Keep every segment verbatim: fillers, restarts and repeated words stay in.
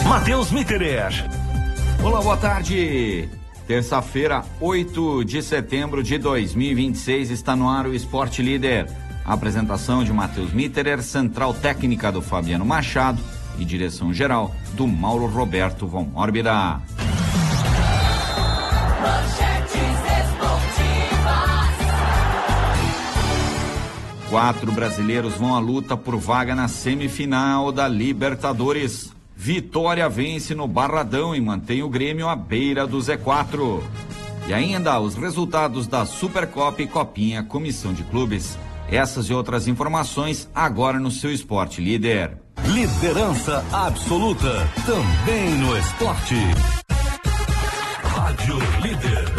Matheus Mitterer. Olá, boa tarde. Terça-feira, oito de setembro de dois mil e vinte e seis, está no ar o Esporte Líder. A apresentação de Matheus Mitterer, central técnica do Fabiano Machado e direção geral do Mauro Roberto von Orbida. Quatro brasileiros vão à luta por vaga na semifinal da Libertadores. Vitória vence no Barradão e mantém o Grêmio à beira do Z quatro. E ainda os resultados da Supercopa e Copinha Comissão de Clubes. Essas e outras informações agora no seu Esporte Líder. Liderança absoluta também no esporte. Rádio Líder.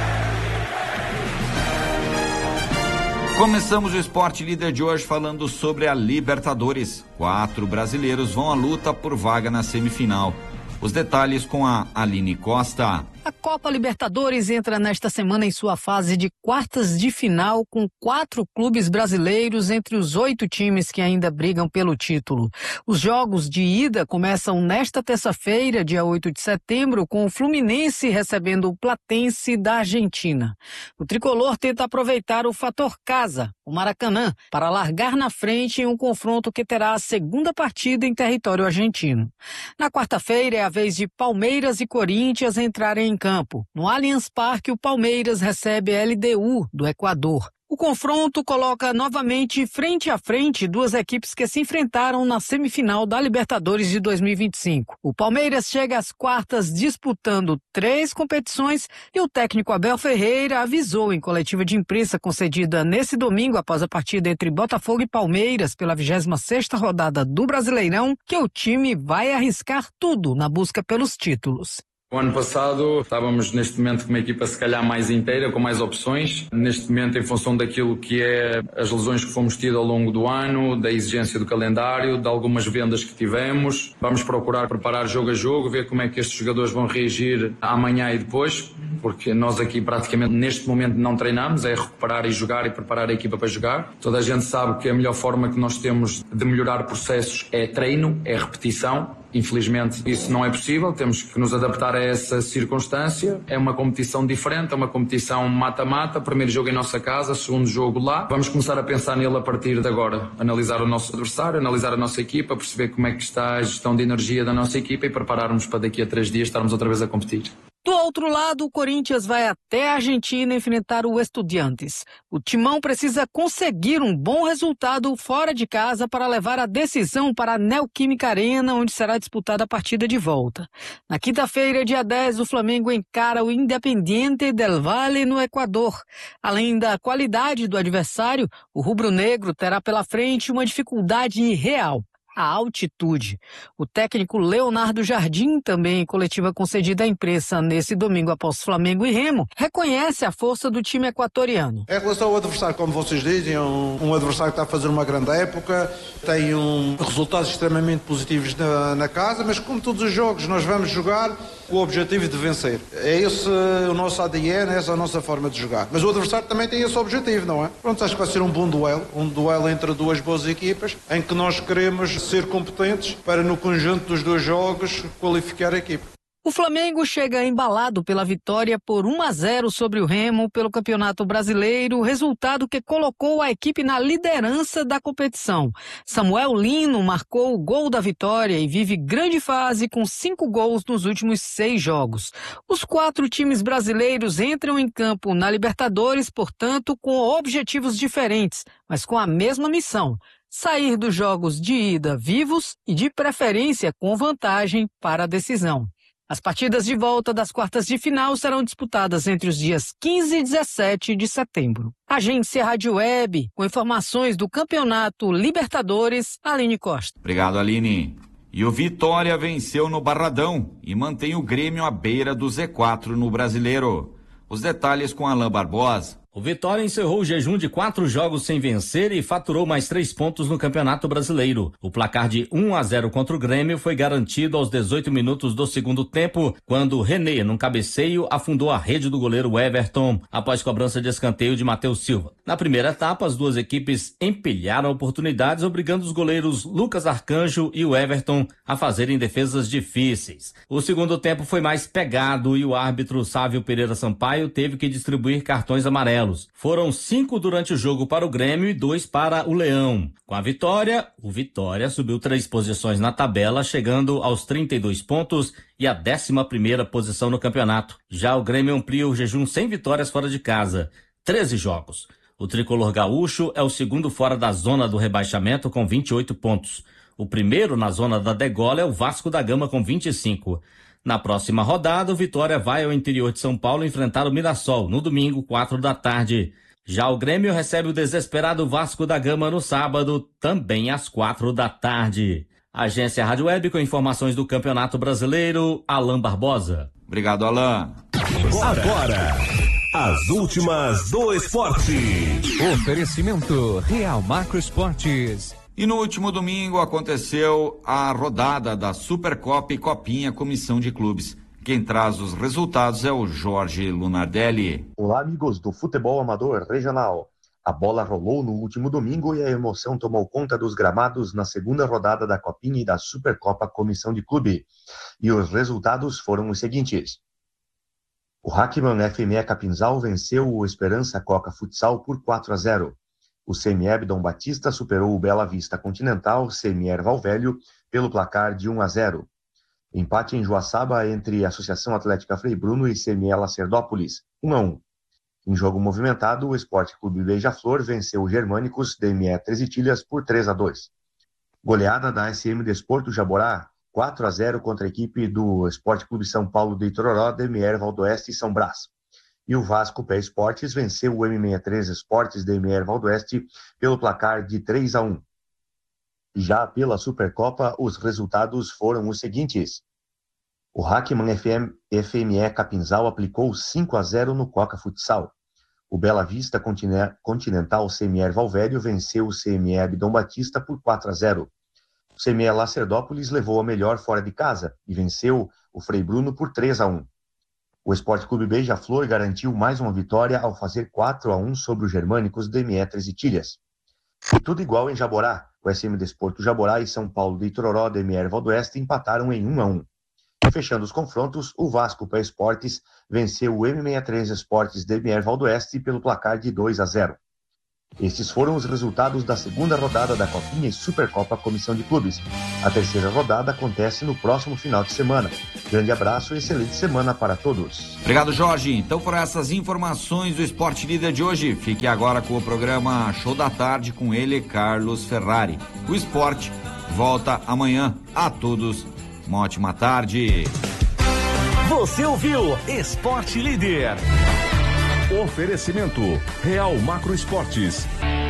Começamos o Esporte Líder de hoje falando sobre a Libertadores. Quatro brasileiros vão à luta por vaga na semifinal. Os detalhes com a Aline Costa. A Copa Libertadores entra nesta semana em sua fase de quartas de final com quatro clubes brasileiros entre os oito times que ainda brigam pelo título. Os jogos de ida começam nesta terça-feira, dia oito de setembro, com o Fluminense recebendo o Platense da Argentina. O tricolor tenta aproveitar o fator casa, o Maracanã, para largar na frente em um confronto que terá a segunda partida em território argentino. Na quarta-feira é a vez de Palmeiras e Corinthians entrarem em campo. No Allianz Parque, o Palmeiras recebe a L D U do Equador. O confronto coloca novamente frente a frente duas equipes que se enfrentaram na semifinal da Libertadores de dois mil e vinte e cinco. O Palmeiras chega às quartas disputando três competições e o técnico Abel Ferreira avisou em coletiva de imprensa concedida nesse domingo após a partida entre Botafogo e Palmeiras pela vigésima sexta rodada do Brasileirão que o time vai arriscar tudo na busca pelos títulos. O ano passado estávamos neste momento com uma equipa se calhar mais inteira, com mais opções. Neste momento, em função daquilo que é as lesões que fomos tidos ao longo do ano, da exigência do calendário, de algumas vendas que tivemos, vamos procurar preparar jogo a jogo, ver como é que estes jogadores vão reagir amanhã e depois, porque nós aqui praticamente neste momento não treinamos, é recuperar e jogar e preparar a equipa para jogar. Toda a gente sabe que a melhor forma que nós temos de melhorar processos é treino, é repetição. Infelizmente isso não é possível, temos que nos adaptar a essa circunstância. É uma competição diferente, é uma competição mata-mata, primeiro jogo em nossa casa, segundo jogo lá. Vamos começar a pensar nele a partir de agora, analisar o nosso adversário, analisar a nossa equipa, perceber como é que está a gestão de energia da nossa equipa e prepararmos para daqui a três dias estarmos outra vez a competir. Do outro lado, o Corinthians vai até a Argentina enfrentar o Estudiantes. O Timão precisa conseguir um bom resultado fora de casa para levar a decisão para a Neoquímica Arena, onde será disputada a partida de volta. Na quinta-feira, dia dez, o Flamengo encara o Independiente del Valle no Equador. Além da qualidade do adversário, o rubro-negro terá pela frente uma dificuldade real: a altitude. O técnico Leonardo Jardim, também em coletiva concedida à imprensa nesse domingo após Flamengo e Remo, reconhece a força do time equatoriano. Em relação ao adversário, como vocês dizem, é um, um adversário que está a fazer uma grande época, tem um, resultados extremamente positivos na, na casa, mas como todos os jogos nós vamos jogar com o objetivo de vencer. É esse o nosso A D N, essa é a nossa forma de jogar. Mas o adversário também tem esse objetivo, não é? Pronto, acho que vai ser um bom duelo, um duelo entre duas boas equipas, em que nós queremos ser competentes para, no conjunto dos dois jogos, qualificar a equipe. O Flamengo chega embalado pela vitória por um a zero sobre o Remo pelo Campeonato Brasileiro, resultado que colocou a equipe na liderança da competição. Samuel Lino marcou o gol da vitória e vive grande fase com cinco gols nos últimos seis jogos. Os quatro times brasileiros entram em campo na Libertadores, portanto, com objetivos diferentes, mas com a mesma missão: sair dos jogos de ida vivos e, de preferência, com vantagem para a decisão. As partidas de volta das quartas de final serão disputadas entre os dias quinze e dezessete de setembro. Agência Rádio Web, com informações do Campeonato Libertadores, Aline Costa. Obrigado, Aline. E o Vitória venceu no Barradão e mantém o Grêmio à beira do Z quatro no Brasileiro. Os detalhes com Alain Barbosa. O Vitória encerrou o jejum de quatro jogos sem vencer e faturou mais três pontos no Campeonato Brasileiro. O placar de um a zero contra o Grêmio foi garantido aos dezoito minutos do segundo tempo, quando René, num cabeceio, afundou a rede do goleiro Everton, após cobrança de escanteio de Matheus Silva. Na primeira etapa, as duas equipes empilharam oportunidades, obrigando os goleiros Lucas Arcanjo e o Everton a fazerem defesas difíceis. O segundo tempo foi mais pegado e o árbitro Sávio Pereira Sampaio teve que distribuir cartões amarelos. Foram cinco durante o jogo para o Grêmio e dois para o Leão. Com a vitória, o Vitória subiu três posições na tabela, chegando aos trinta e dois pontos e a décima primeira posição no campeonato. Já o Grêmio amplia o jejum sem vitórias fora de casa, treze jogos. O tricolor gaúcho é o segundo fora da zona do rebaixamento com vinte e oito pontos. O primeiro na zona da degola é o Vasco da Gama com vinte e cinco. Na próxima rodada, o Vitória vai ao interior de São Paulo enfrentar o Mirassol, no domingo, quatro da tarde. Já o Grêmio recebe o desesperado Vasco da Gama no sábado, também às quatro da tarde. Agência Rádio Web com informações do Campeonato Brasileiro, Alain Barbosa. Obrigado, Alain. Agora, as últimas do esporte. Oferecimento Real Macro Esportes. E no último domingo aconteceu a rodada da Supercopa e Copinha Comissão de Clubes. Quem traz os resultados é o Jorge Lunardelli. Olá, amigos do futebol amador regional. A bola rolou no último domingo e a emoção tomou conta dos gramados na segunda rodada da Copinha e da Supercopa Comissão de Clube. E os resultados foram os seguintes. O Hackman F M E Capinzal venceu o Esperança Coca Futsal por quatro a zero. O C M E Dom Batista superou o Bela Vista Continental C M E Erval Velho pelo placar de um a zero. Empate em Joaçaba entre a Associação Atlética Frei Bruno e C M E Lacerdópolis, um a um. Em jogo movimentado, o Esporte Clube Beija-Flor venceu o Germânicos D M E Treze Itilhas por três a dois. Goleada da S M Desporto Jaborá, quatro a zero contra a equipe do Esporte Clube São Paulo de Itororó, D M E Erval do Oeste e São Brás. E o Vasco Pé Esportes venceu o M sessenta e três Esportes de M E Erval do Oeste pelo placar de três a um. Já pela Supercopa, os resultados foram os seguintes. O Hackman F M E Capinzal aplicou cinco a zero no Coca Futsal. O Bela Vista Continental C M E Erval Velho venceu o C M E Dom Batista por quatro a zero. O C M E Lacerdópolis levou a melhor fora de casa e venceu o Frei Bruno por três a um. O Esporte Clube Beija-Flor garantiu mais uma vitória ao fazer quatro a um sobre os Germânicos D M E Treze Itilhas. E tudo igual em Jaborá. O S M Desporto Jaborá e São Paulo de Itororó D M E Erval do Oeste empataram em um a um. Fechando os confrontos, o Vasco Pé Esportes venceu o M sessenta e três Esportes D M E Erval do Oeste pelo placar de dois a zero. Estes foram os resultados da segunda rodada da Copinha e Supercopa Comissão de Clubes. A terceira rodada acontece no próximo final de semana. Grande abraço e excelente semana para todos. Obrigado, Jorge. Então, por essas informações do Esporte Líder de hoje, fique agora com o programa Show da Tarde com ele, Carlos Ferrari. O esporte volta amanhã. A todos, uma ótima tarde. Você ouviu Esporte Líder. Oferecimento Real Macro Esportes.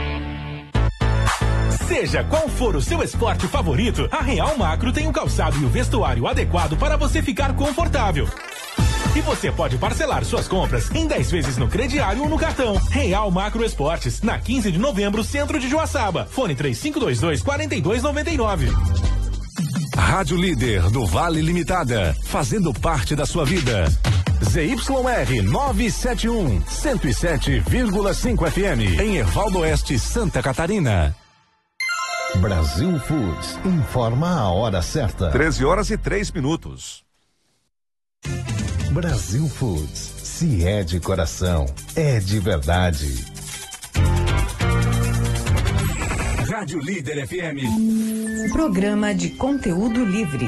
Seja qual for o seu esporte favorito, a Real Macro tem o calçado e o vestuário adequado para você ficar confortável. E você pode parcelar suas compras em dez vezes no crediário ou no cartão. Real Macro Esportes, na quinze de novembro, centro de Joaçaba. Fone três cinco dois dois, quatro dois nove nove. Rádio Líder do Vale Limitada, fazendo parte da sua vida. Z Y R novecentos e setenta e um, cento e sete vírgula cinco F M, em Erval do Oeste, Santa Catarina. Brasil Foods informa a hora certa. treze horas e três minutos. Brasil Foods, se é de coração, é de verdade. Rádio Líder F M. Programa de conteúdo livre.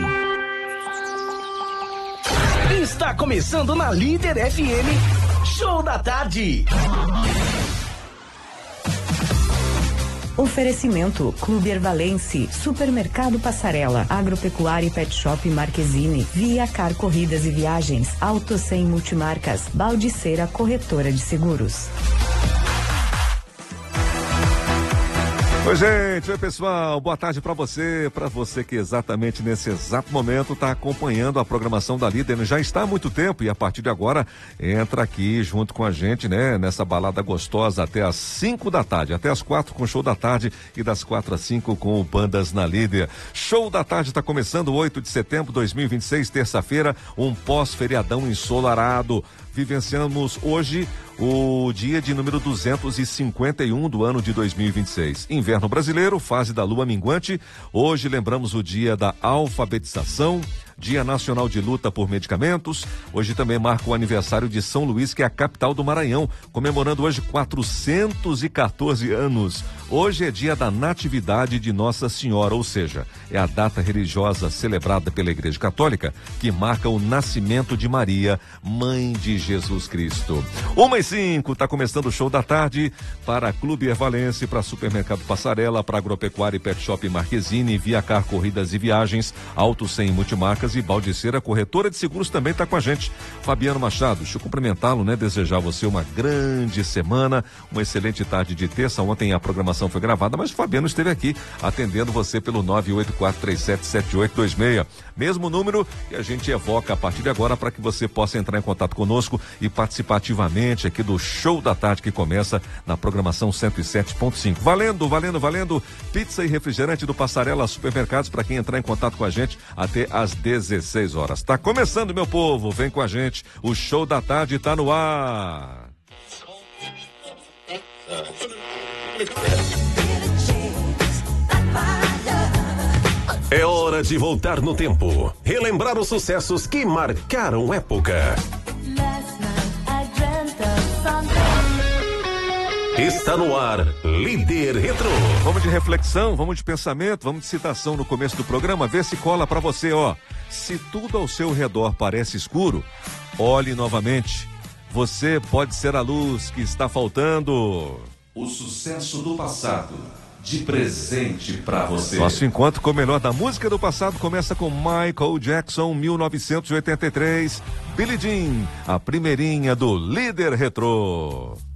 Está começando na Líder F M, Show da Tarde. Oferecimento Clube Ervalense, Supermercado Passarela, Agropecuária e Pet Shop Marquezine, Via Car Corridas e Viagens, Auto Sem Multimarcas, Baldiceira Corretora de Seguros. Oi, gente, oi pessoal, boa tarde para você, para você que exatamente nesse exato momento está acompanhando a programação da Líder, já está há muito tempo e a partir de agora entra aqui junto com a gente, né, nessa balada gostosa até às cinco da tarde, até às quatro com o Show da Tarde e das quatro às cinco com o Bandas na Líder. Show da Tarde está começando oito de setembro de dois mil e vinte e seis, terça-feira, um pós-feriadão ensolarado. Vivenciamos hoje o dia de número duzentos e cinquenta e um do ano de dois mil e vinte e seis. Inverno brasileiro, fase da lua minguante. Hoje lembramos o dia da alfabetização, Dia Nacional de Luta por Medicamentos. Hoje também marca o aniversário de São Luís, que é a capital do Maranhão, comemorando hoje quatrocentos e quatorze anos. Hoje é dia da Natividade de Nossa Senhora, ou seja, é a data religiosa celebrada pela Igreja Católica que marca o nascimento de Maria, mãe de Jesus Cristo. Uma e cinco, está começando o Show da Tarde para Clube Ervalense, para Supermercado Passarela, para Agropecuária e Pet Shop Marquezine, Viacar Corridas e Viagens, Auto cem Multimarcas e Baldiceira Corretora de Seguros também está com a gente. Fabiano Machado, deixa eu cumprimentá-lo, né? Desejar a você uma grande semana, uma excelente tarde de terça. Ontem a programação foi gravada, mas o Fabiano esteve aqui atendendo você pelo nove oito quatro três sete sete oito dois seis. Mesmo número que a gente evoca a partir de agora para que você possa entrar em contato conosco e participar ativamente aqui do Show da Tarde que começa na programação cento e sete ponto cinco. Valendo, valendo, valendo. Pizza e refrigerante do Passarela Supermercados para quem entrar em contato com a gente até às dezesseis horas. Tá começando, meu povo. Vem com a gente. O Show da Tarde tá no ar. É hora de voltar no tempo, relembrar os sucessos que marcaram época. Está no ar, Líder Retro. Vamos de reflexão, vamos de pensamento, vamos de citação no começo do programa, vê se cola pra você, ó. Se tudo ao seu redor parece escuro, olhe novamente. Você pode ser a luz que está faltando. O sucesso do passado, de presente pra você. Nosso encontro com o melhor da música do passado começa com Michael Jackson, mil novecentos e oitenta e três, Billie Jean, a primeirinha do Líder Retro.